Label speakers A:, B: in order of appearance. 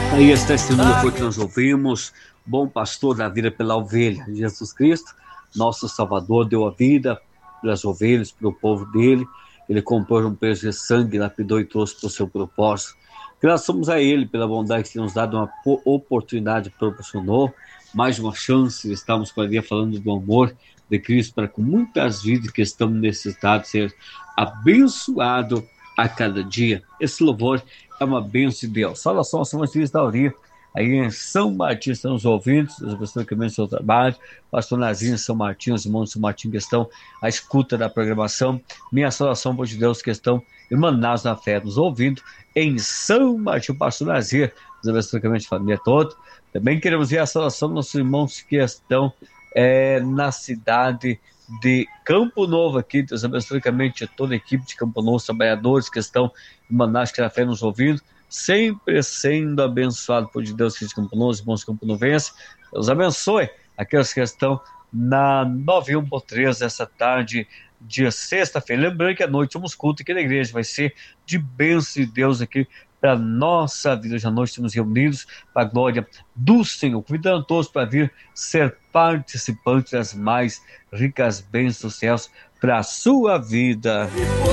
A: Aí esse testemunho foi que nós ouvimos. Bom pastor da vida pela ovelha. Jesus Cristo, nosso Salvador, deu a vida pelas ovelhas, pelo povo dele. Ele comprou um preço de sangue, lapidou e trouxe para o seu propósito. Graças somos a Ele pela bondade que nos dá uma oportunidade, proporcionou mais uma chance. Estamos com a dia falando do amor de Cristo para com muitas vidas que estão necessitadas ser abençoado a cada dia. Esse louvor é uma bênção de Deus. Saudação, São Martins da Uri, aí em São Martins estão os ouvintes, as pessoas que vêm do seu trabalho, pastor Nazinho, São Martins, os irmãos de São Martins que estão à escuta da programação. Minha saudação, povo de Deus, que estão emanados na fé, nos ouvindo em São Martins, pastor Nazinho, os abençoamentos de família toda. Também queremos ver a saudação dos nossos irmãos que estão na cidade de Campo Novo aqui, Deus abençoe toda a equipe de Campo Novo, os trabalhadores que estão em Manaus, que na fé nos ouvindo, sempre sendo abençoado por Deus que de Campo Novo, os bons Campo Novenses. Deus abençoe aqueles que estão na 91.3 essa tarde, dia sexta-feira. Lembrando que à noite temos culto aqui na igreja, vai ser de bênção de Deus aqui para a nossa vida. Hoje à noite estamos reunidos para a glória do Senhor, convidando todos para vir ser participantes das mais ricas bênçãos dos céus para a sua vida.